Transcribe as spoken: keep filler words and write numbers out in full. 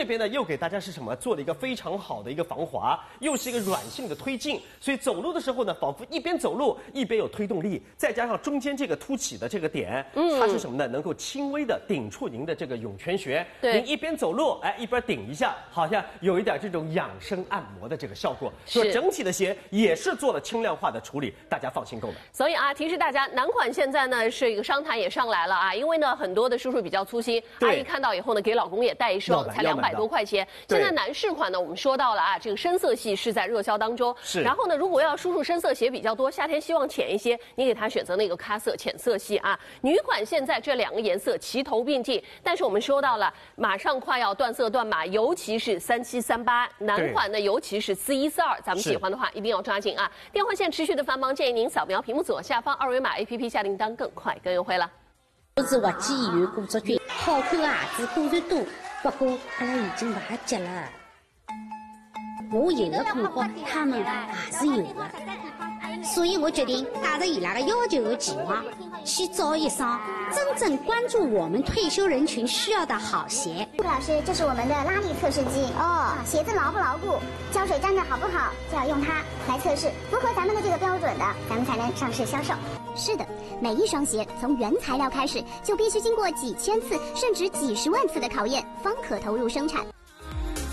边呢又给大家是什么做了一个非常好的一个防滑，又是一个软性的推进，所以走路的时候呢，仿佛一边走路一边有推动力，再加上中间这个凸起的这个点，嗯，它是什么呢？能够轻微的顶触您的这个涌泉穴， 对， 您一边走路，哎，一边顶一下，好像有一点这种养生按摩的这个效果。所以整体的鞋也是做了轻量化的处理，大家放心购买。 所以啊，提示大家，男款现在呢是一个商谈也上来了啊，因为呢很多的叔叔比较粗心，阿姨看到以后呢给老公也带一双，才两百多块钱。现在男士款呢，我们说到了啊，这个深色系是在热销当中。 是。 然后呢，如果要叔叔深色鞋比较多，夏天希望浅一些，你给他选择那个咖色浅色系啊。女款现在这两个颜色齐头并进，但是我们说到了，马上快要断色断码，尤其是三七三八，男款呢尤其是四一四二，咱们喜欢的话一定要抓紧啊！电话线持续的繁忙，建议您扫描屏幕左下方二维码 A P P 下订单，更快更优惠了。 都是滑稽有果汁菌，好看的鞋子果然多，不过阿拉已经完结了。我有的困惑，他们也是有的，所以我决定带着伊拉的要求和期望，去找一双真正关注我们退休人群需要的好鞋。 顾老师，这是我们的拉力测试机哦，鞋子牢不牢固，胶水粘的好不好，就要用它来测试，符合咱们的这个标准的，咱们才能上市销售。是的，每一双鞋从原材料开始，就必须经过几千次甚至几十万次的考验，方可投入生产。